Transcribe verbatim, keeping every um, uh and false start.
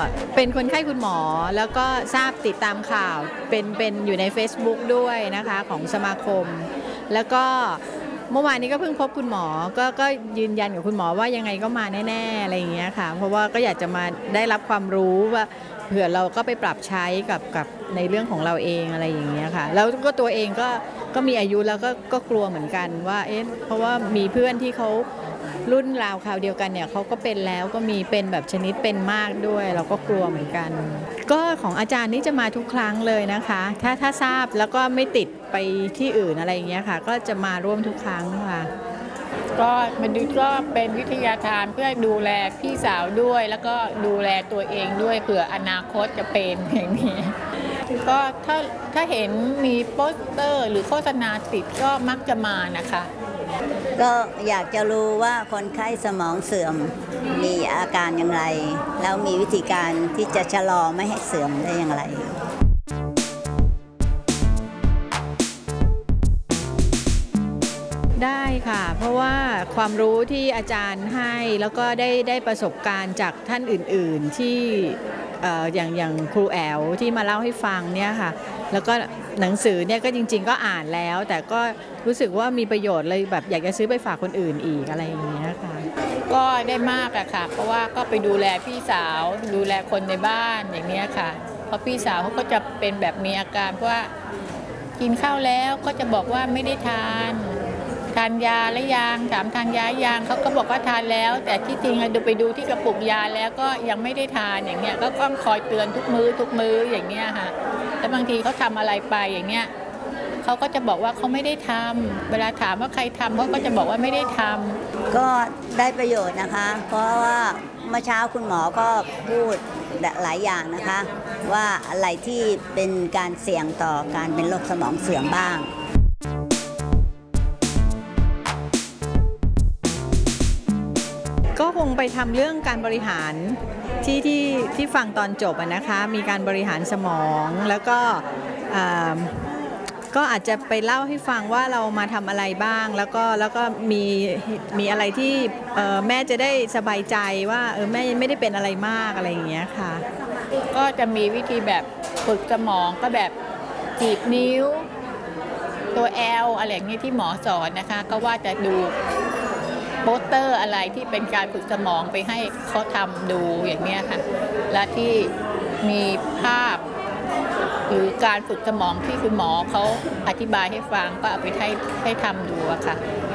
เป็นคนไข้คุณหมอแล้วก็ทราบติดตามข่าวเป็นเป็นอยู่ใน Facebook ด้วยนะคะของสมาคมแล้วก็เมื่อวานนี้ก็เพิ่งพบคุณหมอก็ก็ยืนยันกับคุณหมอว่ายังไงก็มาแน่ๆอะไรอย่างเงี้ยค่ะเพราะว่าก็อยากจะมาได้รับความรู้ว่าเผื่อเราก็ไปปรับใช้กับกับในเรื่องของเราเองอะไรอย่างเงี้ยค่ะแล้วก็ตัวเองก็ก็มีอายุแล้วก็ก็กลัวเหมือนกันว่าเอ๊ะเพราะว่ามีเพื่อนที่เขารุ่นราวคราวเดียวกันเนี่ยเขาก็เป็นแล้วก็มีเป็นแบบชนิดเป็นมากด้วยเราก็กลัวเหมือนกันก็ของอาจารย์นี่จะมาทุกครั้งเลยนะคะถ้าถ้าทราบแล้วก็ไม่ติดไปที่อื่นอะไรอย่างเงี้ยค่ะก็จะมาร่วมทุกครั้งค่ะก็มันก็เป็นวิทยาทานเพื่อดูแลพี่สาวด้วยแล้วก็ดูแลตัวเองด้วยเผื่ออนาคตจะเป็นอย่างนี้ก็ถ้าถ้าเห็นมีโปสเตอร์หรือโฆษณาติดก็มักจะมานะคะก็อยากจะรู้ว่าคนไข้สมองเสื่อมมีอาการอย่างไรแล้วมีวิธีการที่จะชะลอไม่ให้เสื่อมได้อย่างไรได้ค่ะเพราะว่าความรู้ที่อาจารย์ให้แล้วก็ได้ได้ประสบการณ์จากท่านอื่นๆที่อย่างอย่างครูแอลที่มาเล่าให้ฟังเนี่ยค่ะแล้วก็หนังสือเนี่ยก็จริงๆก็อ่านแล้วแต่ก็รู้สึกว่ามีประโยชน์เลยแบบอยากจะซื้อไปฝากคนอื่นอีกอะไรอย่างเงี้ยค่ะก็ได้มากอะค่ะเพราะว่าก็ไปดูแลพี่สาวดูแลคนในบ้านอย่างเนี้ยค่ะเพราะพี่สาวเขาก็จะเป็นแบบมีอาการเพราะว่ากินข้าวแล้วก็จะบอกว่าไม่ได้ทานทานยาและยางถามทานยายางเขาก็บอกว่าทานแล้วแต่ที่จริงดูไปดูที่กระปุกยาแล้วก็ยังไม่ได้ทานอย่างเงี้ยก็ต้องคอยเตือนทุกมื้อทุกมื้ออย่างเงี้ยค่ะแล้วบางทีเขาทำอะไรไปอย่างเงี้ยเขาก็จะบอกว่าเขาไม่ได้ทำเวลาถามว่าใครทำเขาก็จะบอกว่าไม่ได้ทำก็ได้ประโยชน์นะคะเพราะว่าเมื่อเช้าคุณหมอก็พูดหลายอย่างนะคะว่าอะไรที่เป็นการเสี่ยงต่อการเป็นโรคสมองเสื่อมบ้างก็คงไปทำเรื่องการบริหารที่ที่ที่ฟังตอนจบนะคะมีการบริหารสมองแล้วก็ก็อาจจะไปเล่าให้ฟังว่าเรามาทำอะไรบ้างแล้วก็แล้วก็มีมีอะไรที่แม่จะได้สบายใจว่าเออแม่ไม่ได้เป็นอะไรมากอะไรอย่างเงี้ยค่ะก็จะมีวิธีแบบฝึกสมองก็แบบจีบนิ้วตัว L อะไรอย่างนี้ที่หมอสอนนะคะก็ว่าจะดูโปสเตอร์อะไรที่เป็นการฝึกสมองไปให้เขาทำดูอย่างนี้ค่ะและที่มีภาพหรือการฝึกสมองที่คุณหมอเขาอธิบายให้ฟังก็เอาไปให้ให้ทำดูอะค่ะ